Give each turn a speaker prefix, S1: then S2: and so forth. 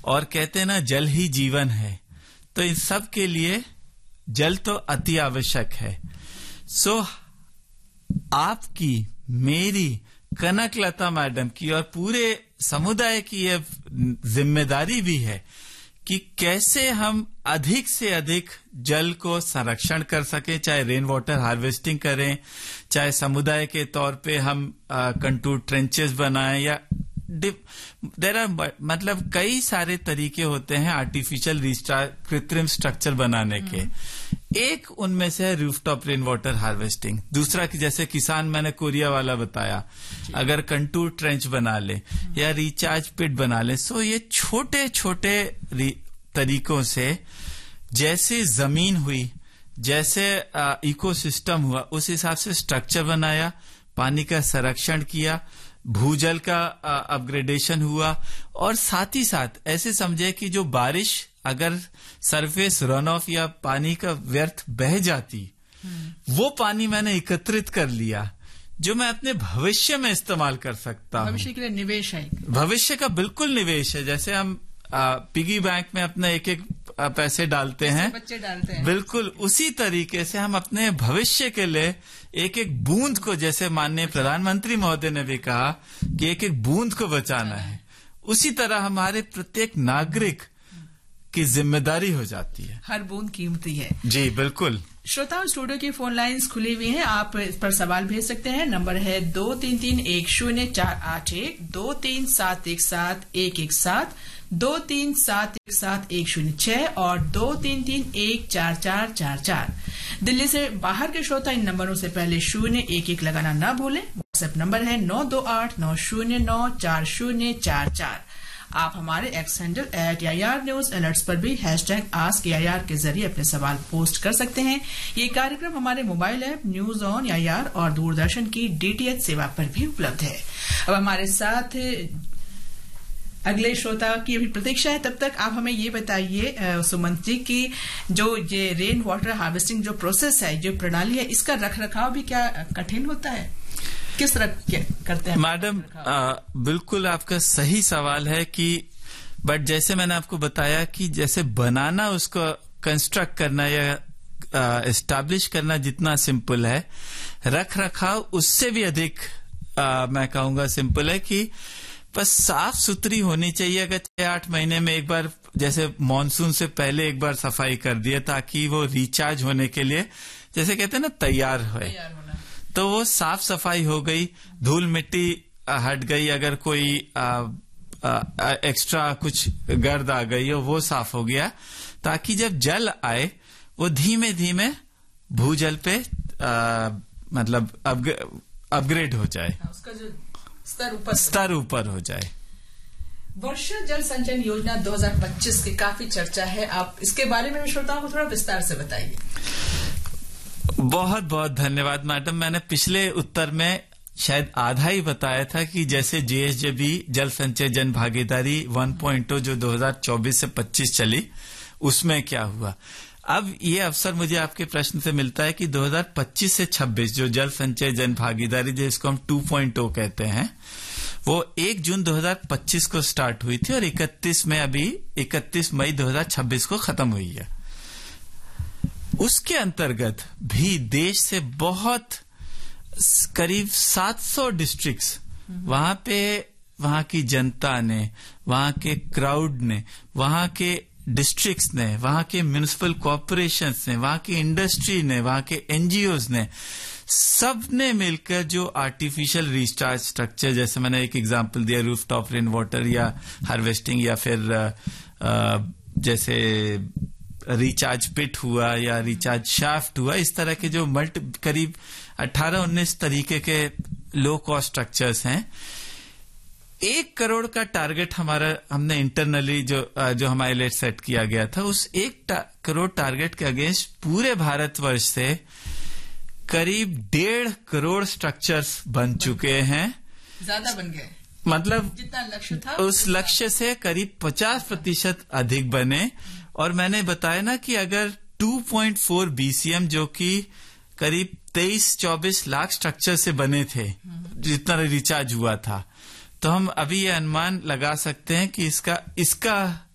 S1: और कहते हैं ना जल ही जीवन है, तो इन सब के लिए जल तो अति आवश्यक है। सो आपकी, मेरी, कनकलता मैडम की और पूरे समुदाय की यह जिम्मेदारी भी है कि कैसे हम अधिक से अधिक जल को संरक्षण कर सकें, चाहे रेन वाटर हार्वेस्टिंग करें, चाहे समुदाय के तौर पे हम कंटूर ट्रेंचेस बनाएं, या देयर आर मतलब कई सारे तरीके होते हैं आर्टिफिशियल कृत्रिम स्ट्रक्चर बनाने के। एक उनमें से है रूफटॉप रेन वाटर हार्वेस्टिंग। दूसरा कि जैसे किसान, मैंने कोरिया वाला बताया, अगर कंटूर ट्रेंच बना ले या रिचार्ज पिट बना ले। सो ये छोटे छोटे तरीकों से जैसे जमीन हुई, जैसे इकोसिस्टम हुआ, उस हिसाब से स्ट्रक्चर बनाया, पानी का संरक्षण किया, भूजल का अपग्रेडेशन हुआ, और साथ ही साथ ऐसे समझे कि जो बारिश अगर सरफेस रन ऑफ या पानी का व्यर्थ बह जाती, वो पानी मैंने एकत्रित कर लिया जो मैं अपने भविष्य में इस्तेमाल कर सकता हूँ।
S2: भविष्य के लिए निवेश है,
S1: भविष्य का बिल्कुल निवेश है। जैसे हम पिगी बैंक में अपने एक एक पैसे डालते हैं,
S2: बच्चे डालते हैं,
S1: बिल्कुल उसी तरीके से हम अपने भविष्य के लिए एक एक बूंद को, जैसे माननीय प्रधानमंत्री महोदय ने भी कहा कि एक एक बूंद को बचाना है, उसी तरह हमारे प्रत्येक नागरिक की जिम्मेदारी हो जाती है।
S2: हर बूंद कीमती है।
S1: जी बिल्कुल।
S2: श्रोताओं, स्टूडियो की फोन लाइंस खुली हुई हैं, आप इस पर सवाल भेज सकते हैं। नंबर है 23310481, 23717117, 23717106 और 23314444। दिल्ली से बाहर के श्रोता इन नंबरों से पहले 011 लगाना ना भूलें। व्हाट्सएप नंबर है 9289094044। आप हमारे एक्स हैंडल @AIR News पर भी #AskAIR के जरिए अपने सवाल पोस्ट कर सकते हैं। ये कार्यक्रम हमारे mobile app news on AIR और दूरदर्शन की DTH सेवा पर भी उपलब्ध है। अब हमारे साथ अगले श्रोता की अभी प्रतीक्षा है। तब तक आप हमें ये बताइए सुमंत जी की जो ये रेन वाटर हार्वेस्टिंग जो प्रोसेस है, जो प्रणाली है, इसका रखरखाव भी क्या कठिन होता है? किस तरह करते हैं
S1: मैडम? बिल्कुल आपका सही सवाल है कि बट जैसे मैंने आपको बताया कि जैसे बनाना, उसको कंस्ट्रक्ट करना या एस्टैब्लिश करना जितना सिंपल है, रख रखाव उससे भी अधिक मैं कहूंगा सिंपल है कि बस साफ सुथरी होनी चाहिए। अगर 6-8 महीने में एक बार, जैसे मॉनसून से पहले एक बार सफाई कर दिया ताकि वो रिचार्ज होने के लिए, जैसे कहते हैं ना, तैयार हो, तो वो साफ सफाई हो गई, धूल मिट्टी हट गई, अगर कोई एक्स्ट्रा कुछ गर्द आ गई हो वो साफ हो गया, ताकि जब जल आए वो धीमे धीमे भूजल पे मतलब अपग्रेड हो जाए,
S2: उसका जो
S1: स्तर ऊपर हो जाए।
S2: वर्षा जल संचयन योजना 2025 की काफी चर्चा है, आप इसके बारे में श्रोताओं को थोड़ा विस्तार से बताइए।
S1: बहुत बहुत धन्यवाद मैडम। मैंने पिछले उत्तर में शायद आधा ही बताया था कि जैसे JSJB जल संचय जन भागीदारी 1.0 जो 2024 से 25 चली, उसमें क्या हुआ। अब ये अवसर मुझे आपके प्रश्न से मिलता है कि 2025 से 26 जो जल संचय जन भागीदारी, जिसको हम 2.0 कहते हैं, वो 1 जून 2025 को स्टार्ट हुई थी और 31 मई 2026 को खत्म हुई है। उसके अंतर्गत भी देश से बहुत करीब 700 डिस्ट्रिक्ट्स, वहां की जनता ने, वहां के क्राउड ने, वहां के डिस्ट्रिक्ट्स ने, वहां के म्युनिसिपल कॉर्पोरेशंस ने, वहां की इंडस्ट्री ने, वहां के NGOs ने, सब ने मिलकर जो आर्टिफिशियल रिचार्ज स्ट्रक्चर, जैसे मैंने एक एग्जांपल दिया रूफटॉप रेन वाटर या हार्वेस्टिंग, या फिर जैसे रिचार्ज पिट हुआ या रिचार्ज शाफ्ट हुआ, इस तरह के जो करीब 18-19 तरीके के लो कॉस्ट स्ट्रक्चर्स हैं। 1 करोड़ का टारगेट हमने इंटरनली जो हमारे लिए सेट किया गया था, उस 1 करोड़ टारगेट के अगेंस्ट पूरे भारतवर्ष से करीब 1.5 करोड़ स्ट्रक्चर्स बन चुके हैं।
S2: ज्यादा बन गए,
S1: मतलब
S2: जितना लक्ष्य था
S1: उस लक्ष्य से करीब 50% अधिक बने। और मैंने बताया ना कि अगर 2.4 BCM जो कि करीब 23-24 लाख स्ट्रक्चर से बने थे, जितना रिचार्ज हुआ था, तो हम अभी ये अनुमान लगा सकते हैं कि इसका